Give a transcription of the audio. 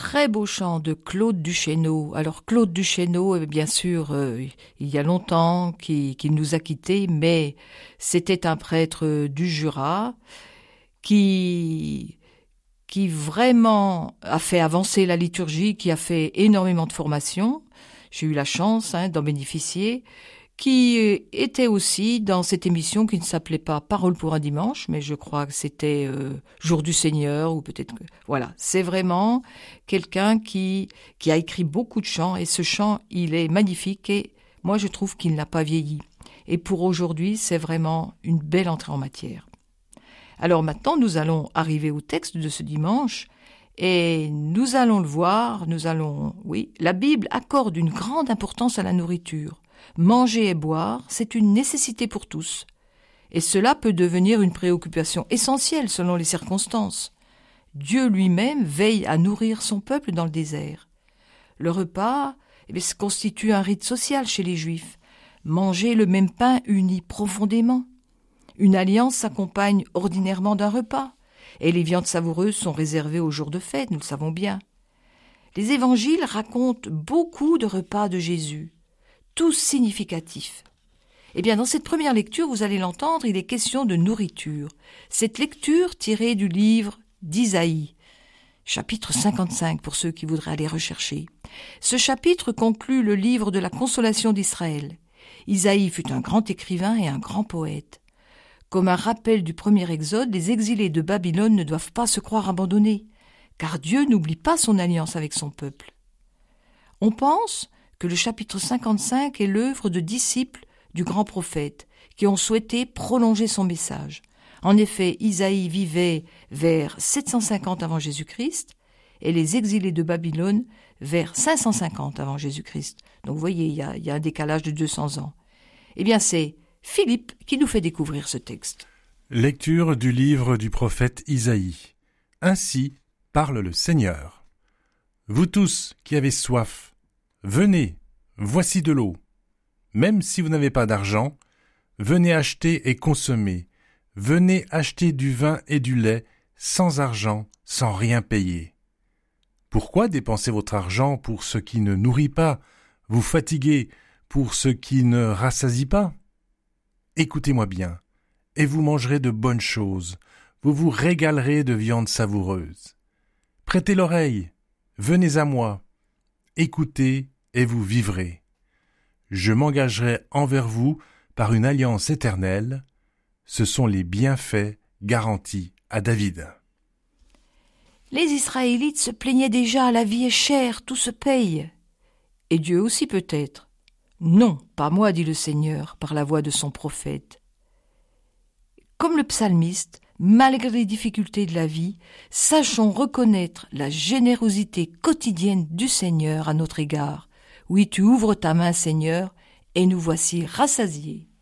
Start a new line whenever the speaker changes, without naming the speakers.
très beau chant de Claude Duchesneau. Alors Claude Duchesneau, bien sûr, il y a longtemps qu'il nous a quittés, mais c'était un prêtre du Jura qui vraiment a fait avancer la liturgie, qui a fait énormément de formations. J'ai eu la chance d'en bénéficier, qui était aussi dans cette émission qui ne s'appelait pas Parole pour un dimanche, mais je crois que c'était Jour du Seigneur, ou peut-être que... Voilà, c'est vraiment quelqu'un qui a écrit beaucoup de chants, et ce chant, il est magnifique, et moi je trouve qu'il n'a pas vieilli. Et pour aujourd'hui, c'est vraiment une belle entrée en matière. Alors maintenant, nous allons arriver au texte de ce dimanche, et nous allons le voir, la Bible accorde une grande importance à la nourriture. Manger et boire, c'est une nécessité pour tous. Et cela peut devenir une préoccupation essentielle selon les circonstances. Dieu lui-même veille à nourrir son peuple dans le désert. Le repas constitue un rite social chez les Juifs. Manger le même pain unit profondément. Une alliance s'accompagne ordinairement d'un repas, et les viandes savoureuses sont réservées aux jours de fête, nous le savons bien. Les évangiles racontent beaucoup de repas de Jésus, tous significatifs. Eh bien, dans cette première lecture, vous allez l'entendre, il est question de nourriture. Cette lecture tirée du livre d'Isaïe, chapitre 55, pour ceux qui voudraient aller rechercher. Ce chapitre conclut le livre de la consolation d'Israël. Isaïe fut un grand écrivain et un grand poète. Comme un rappel du premier exode, les exilés de Babylone ne doivent pas se croire abandonnés, car Dieu n'oublie pas son alliance avec son peuple. On pense que le chapitre 55 est l'œuvre de disciples du grand prophète qui ont souhaité prolonger son message. En effet, Isaïe vivait vers 750 avant Jésus-Christ et les exilés de Babylone vers 550 avant Jésus-Christ. Donc vous voyez, il y a un décalage de 200 ans. Eh bien, c'est Philippe qui nous fait découvrir ce texte.
Lecture du livre du prophète Isaïe. Ainsi parle le Seigneur. Vous tous qui avez soif, venez, voici de l'eau. Même si vous n'avez pas d'argent, venez acheter et consommer. Venez acheter du vin et du lait, sans argent, sans rien payer. Pourquoi dépenser votre argent pour ce qui ne nourrit pas, vous fatiguer pour ce qui ne rassasie pas? Écoutez-moi bien, et vous mangerez de bonnes choses, vous vous régalerez de viande savoureuse. Prêtez l'oreille, venez à moi, écoutez et vous vivrez. Je m'engagerai envers vous par une alliance éternelle. Ce sont les bienfaits garantis à David.
Les Israélites se plaignaient déjà, la vie est chère, tout se paye. Et Dieu aussi peut-être. Non, pas moi, dit le Seigneur, par la voix de son prophète. Comme le psalmiste, malgré les difficultés de la vie, sachons reconnaître la générosité quotidienne du Seigneur à notre égard. Oui, tu ouvres ta main, Seigneur, et nous voici rassasiés.